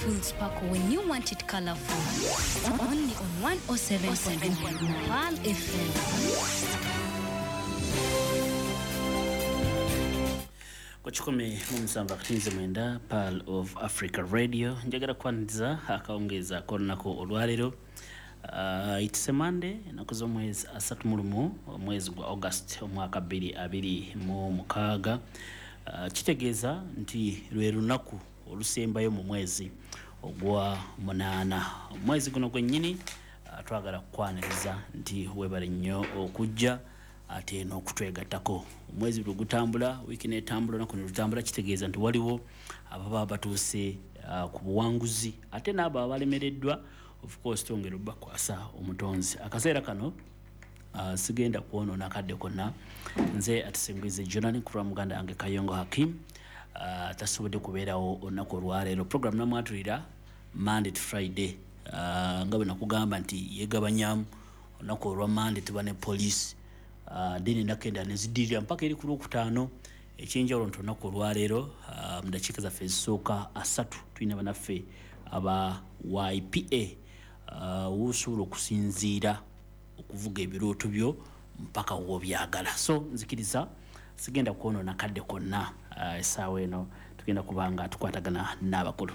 full sparkle when you want it colorful. Only on 107.9 Pearl FM. Kwa chikome mumusamba katinze mwenda Pearl of Africa Radio njagala kwandiza akaongeza konako olwalero it's a Monday nakuzo mwezi asatu mulumu mwezi gwa August omwaka 2026 kitegeeza nti lwe lunaku olusembayo mu mwezi ogwa munana mwezi guno gwennyini twagala kwaniriza nti webale nnyo okujja ate n'okutwegattako omwezi gutambula wiki n'etambula nakuno lutambula kitegeeza nti waliwo ababa batuuse ku buwanguzi ate n'abo abalemereddwa of course tongera bakwasa omutonzi akaseera kano sigenda kuonoona kadde konna nze atisengwize Jonani kura muganda ange Kayongo Hakim tasobodde kubeerawo olunaku olwaleero program namwatulira Monday to Friday nga bwe nakugamba nti yegabanyamu olunaku olwa Monday tuba ne police dini nakenda nezidirira mpaka eri ku Lwokutaano ekyenjawulo nti olunaku olwaleero mu dakiika zaffe ezisooka asatu tulina banaffe aba YPA wosobola okusinziira okuvuga ebirooto byo mpaka w'obyagala so nzikiriza sigenda kuonoona kadde konna essaawa eno tugenda kubanga tukwatagana n'abakulu.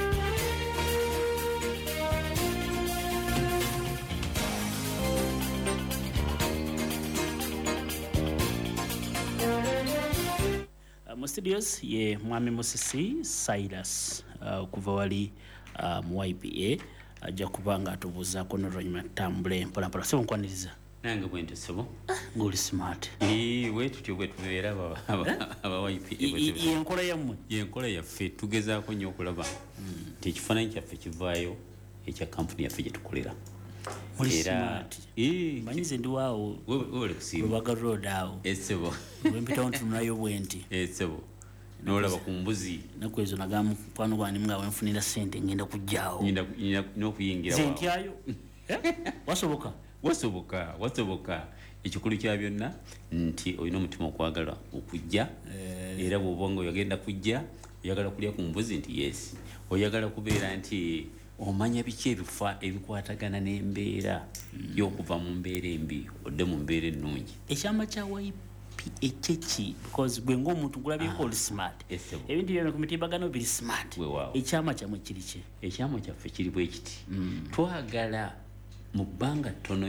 Mu studios ye mwami Musisi Silas kuva wali mu YPA ajja kubanga atubuuzaako n'oluvannyuma tutambule mpolampola sebo nkwaniriza nange bwente sebo ng'oli smart we tutyo bwe tubeera aba YPA yenkola yaffe tugezaako nnyo okulaba nti ekifaananyi kyaffe kivaayo ekya kampuni yaffe gye tukolera era manyize ndi waawo Lubaga Road awo esebo wempitawo ntununayo bwenti esebo n'olaba ku mbuzi nakwezo nagamu kwano gwani mga wenfunira sente ngenda kujjaawo n'okuyingira zentyayo wasoboka ekikulu kya byonna nti olina omutima okwagala okujja era bw'oba nga oyagenda kujja oyagala kulya ku mbuzi nti yes oyagala kubeera nti omanya biki ebifa ebikwatagana n'embeera y'okuva mu mbeera embi odde mu mbeera ennungi ekyama kya ekeki because gwe ng'omuntu gulabyeko oli smart ebintu byonna ku mitimbagano biri smart ekyama kyamwe kiri ki ekyama kyaffe kiri bwe kiti twagala mu bbanga ttono